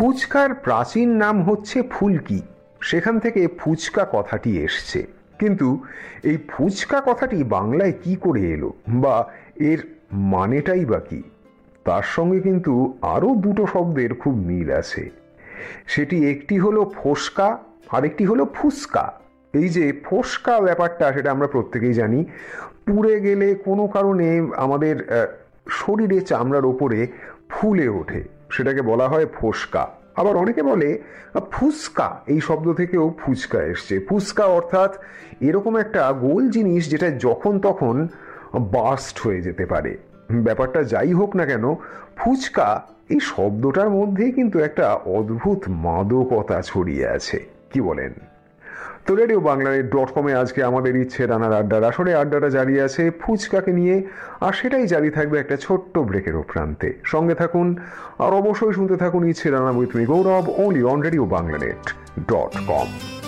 ফুচকার প্রাচীন নাম হচ্ছে ফুলকি, সেখান থেকে ফুচকা কথাটি এসছে। কিন্তু এই ফুচকা কথাটি বাংলায় কি করে এলো বা এর মানেটাই বা কি, তার সঙ্গে কিন্তু আরও দুটো শব্দের খুব মিল আছে। সেটি একটি হলো ফোসকা আর একটি হলো ফুসকা। এই যে ফোসকা ব্যাপারটা, সেটা আমরা প্রত্যেকেই জানি। পুড়ে গেলে কোনো কারণে আমাদের শরীরে চামড়ার ওপরে ফুলে ওঠে, সেটাকে বলা হয় ফোসকা। আবার অনেকে বলে ফুসকা, এই শব্দ থেকেও ফুচকা এসছে। ফুসকা অর্থাৎ এরকম একটা গোল জিনিস যেটা যখন তখন বার্স্ট হয়ে যেতে পারে। ব্যাপারটা যাই হোক না কেন, ফুচকা এই শব্দটার মধ্যেই কিন্তু একটা অদ্ভুত মাদকতা ছড়িয়ে আছে, কি বলেন? তো RadioBanglaNet.com-এ আজকে আমাদের ইচ্ছে রানার আড্ডার আসরে আড্ডাটা জারি আছে ফুচকাকে নিয়ে, আর সেটাই জারি থাকবে একটা ছোট্ট ব্রেকের প্রান্তে। সঙ্গে থাকুন আর অবশ্যই শুনতে থাকুন ইচ্ছে Rana with me Gaurav, only on RadioBanglaNet.com।